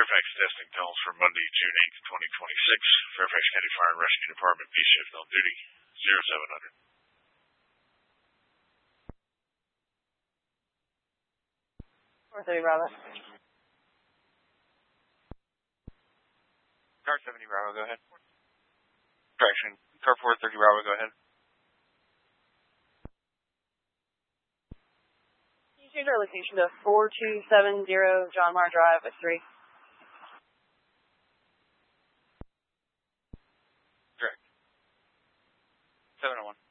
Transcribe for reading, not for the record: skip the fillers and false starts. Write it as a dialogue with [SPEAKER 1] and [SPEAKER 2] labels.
[SPEAKER 1] Fairfax testing tones for Monday, June 8th, 2026. Fairfax County Fire and Rescue Department, B shift on duty, 0700.
[SPEAKER 2] Bravo.
[SPEAKER 3] Car 70 Bravo, go ahead. Correction. Car 430 Bravo, go ahead.
[SPEAKER 2] Can you change our location to 4270 John Marr Drive at 3?
[SPEAKER 3] Correct. 701.